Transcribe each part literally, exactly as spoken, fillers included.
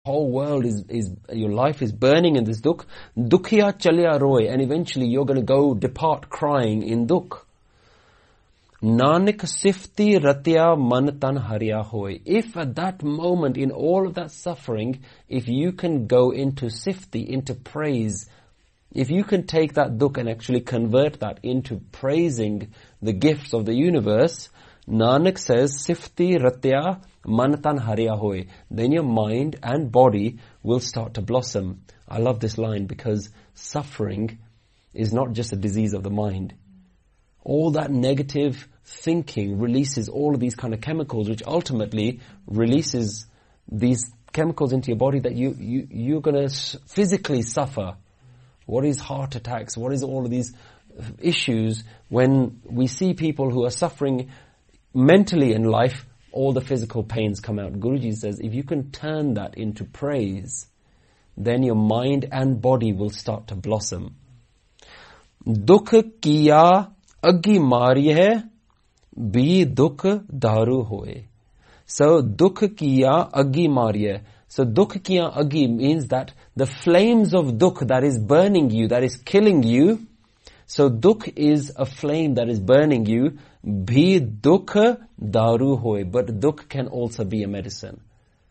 whole world is, is, your life is burning in this dukh. Dukhiya chalya roy, and eventually you're going to go depart crying in dukh. Nanak sifti ratya man tan harya hoy. If at that moment, in all of that suffering, if you can go into sifti, into praise, if you can take that dukh and actually convert that into praising the gifts of the universe, Nanak says, Sifti ratya manatan harya hoy. Then your mind and body will start to blossom. I love this line because suffering is not just a disease of the mind. All that negative thinking releases all of these kind of chemicals, which ultimately releases these chemicals into your body that you, you, you're going to physically suffer. What is heart attacks? What is all of these issues when we see people who are suffering mentally in life? All the physical pains come out. Guruji says, if you can turn that into praise, then your mind and body will start to blossom. Dukh kiya aggi mariye bi dukh daru hoye. So dukh kiya aggi mariye. So dukh kiya aggi means that the flames of dukh that is burning you, that is killing you. So dukh is a flame that is burning you. Bhi dukh daru hoy. But dukh can also be a medicine.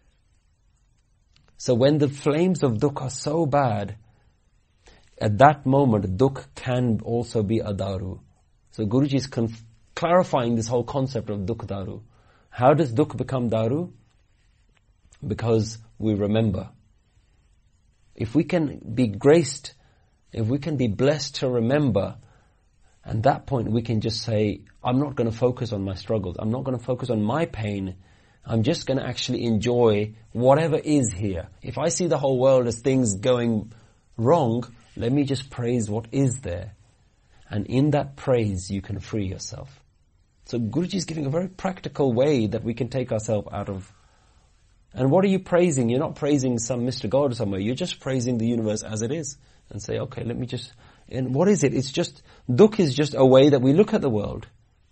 So when the flames of dukh are so bad, at that moment dukh can also be a daru. So Guruji is conf- clarifying this whole concept of dukh daru. How does dukh become daru? Because we remember. If we can be graced, if we can be blessed to remember, at that point we can just say, I'm not going to focus on my struggles. I'm not going to focus on my pain. I'm just going to actually enjoy whatever is here. If I see the whole world as things going wrong, let me just praise what is there. And in that praise you can free yourself. So Guruji is giving a very practical way that we can take ourselves out of. And what are you praising? You're not praising some Mister God somewhere. You're just praising the universe as it is. And say, okay, let me just... And what is it? It's just... Dukh is just a way that we look at the world.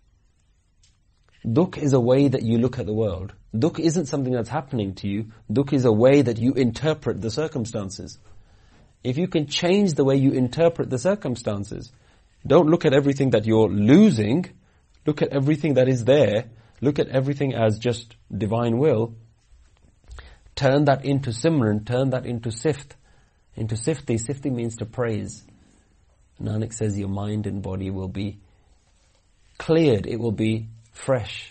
Dukh is a way that you look at the world. Dukh isn't something that's happening to you. Dukh is a way that you interpret the circumstances. If you can change the way you interpret the circumstances, don't look at everything that you're losing. Look at everything that is there. Look at everything as just divine will. Turn that into Simran, turn that into Sift, into Sifti. Sifti means to praise. Nanak says your mind and body will be cleared, it will be fresh.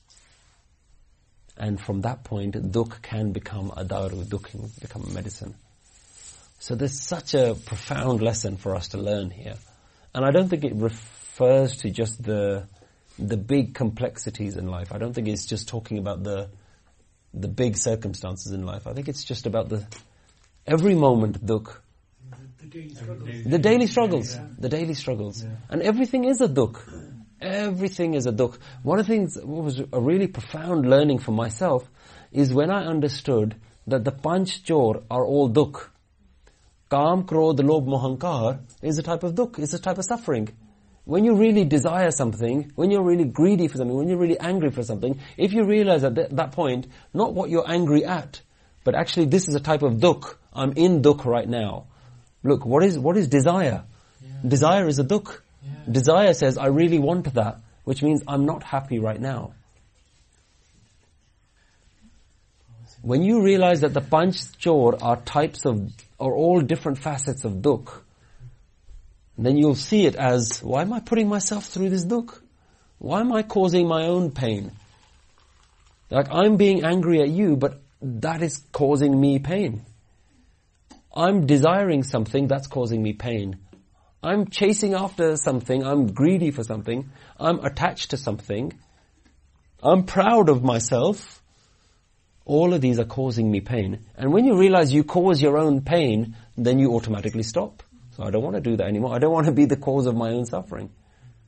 And from that point, dukh can become a daru, dukh can become a medicine. So there's such a profound lesson for us to learn here. And I don't think it refers to just the the big complexities in life. I don't think it's just talking about the the big circumstances in life. I think it's just about the every moment dukh. The daily struggles. The daily struggles. Yeah. The daily struggles. Yeah. And everything is a dukh. Everything is a dukh. One of the things that was a really profound learning for myself is when I understood that the panch chor are all dukh. Kaam, krodh, lobh, mohankar is a type of dukh, is a type of suffering. When you really desire something, when you're really greedy for something, when you're really angry for something, if you realize at th- that point, not what you're angry at, but actually this is a type of dukh. I'm in dukh right now. Look, what is what is desire? Yeah. Desire is a dukh. Yeah. Desire says, I really want that, which means I'm not happy right now. When you realize that the panch chor are types of, are all different facets of dukh, then you'll see it as, why am I putting myself through this dukh? Why am I causing my own pain? Like, I'm being angry at you, but that is causing me pain. I'm desiring something, that's causing me pain. I'm chasing after something, I'm greedy for something, I'm attached to something, I'm proud of myself. All of these are causing me pain. And when you realize you cause your own pain, then you automatically stop. So I don't want to do that anymore. I don't want to be the cause of my own suffering.